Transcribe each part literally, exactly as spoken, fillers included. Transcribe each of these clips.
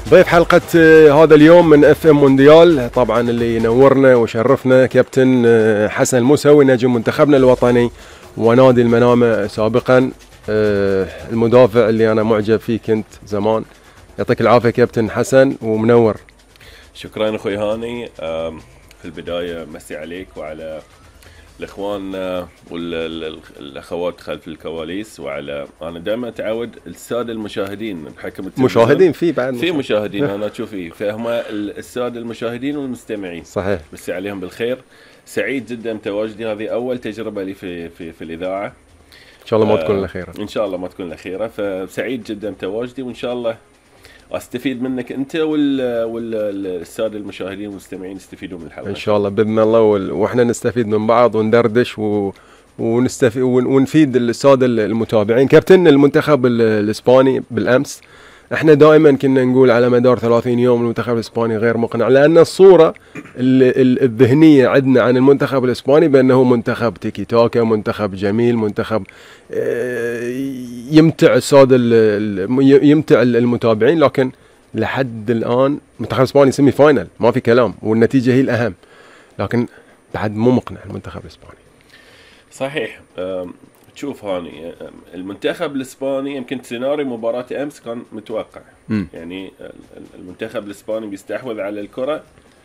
ضيف حلقة آه، هذا اليوم من اف ام مونديال، طبعا اللي ينورنا وشرفنا كابتن آه، حسن الموسوي نجم منتخبنا الوطني ونادي المنامة سابقا، آه، المدافع اللي انا معجب فيه كنت زمان. يعطيك العافية كابتن حسن ومنور. شكرا اخوي هاني. في البداية مسي عليك وعلى الاخوان والاخوات خلف الكواليس، وعلى انا دائما اتعود الساده المشاهدين بحكم التلفزيون. مشاهدين في بعد في مشاهدين انا اشوف فيه، فهم الساده المشاهدين والمستمعين. صحيح. مسي عليهم بالخير. سعيد جدا بتواجدي، هذه اول تجربه لي في في في الاذاعه. ان شاء الله ما تكون الاخيره. ان شاء الله ما تكون الاخيره، فسعيد جدا بتواجدي، وان شاء الله استفيد منك انت وال والساده المشاهدين والمستمعين يستفيدوا من الحلقه ان شاء الله باذن الله، واحنا نستفيد من بعض وندردش و... ونستفيد ونفيد الساده المتابعين. كابتن المنتخب الاسباني بالامس، احنا دائما كنا نقول على مدار ثلاثين يوم المنتخب الاسباني غير مقنع، لان الصوره الذهنيه عندنا عن المنتخب الاسباني بانه منتخب تيكي تاكا، منتخب جميل، منتخب يمتع الساده يمتع المتابعين، لكن لحد الان المنتخب الاسباني سيمي فاينل ما في كلام، والنتيجه هي الاهم، لكن بعد مو مقنع المنتخب الاسباني. صحيح. تشوف هاني، المنتخب الاسباني يمكن سيناريو مباراة امس كان متوقع. م. يعني المنتخب الاسباني بيستحوذ على الكرة،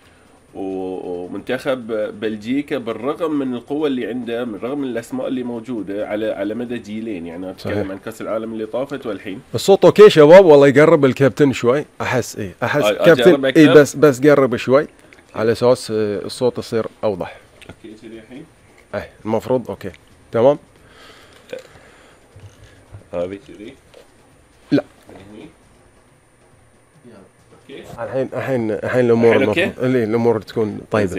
ومنتخب بلجيكا بالرغم من القوة اللي عنده، من رغم من الاسماء اللي موجودة على على مدى جيلين، يعني اتكلم عن كأس العالم اللي طافت والحين. الصوت اوكي شباب؟ والله يقرب الكابتن شوي، احس ايه احس آه كابتن ايه، بس بس قرب شوي على اساس الصوت يصير اوضح. اوكي كذي الحين؟ ايه المفروض اوكي تمام. هذه كذي؟ لا الحين الحين الحين الامور الحين الامور تكون طيبه.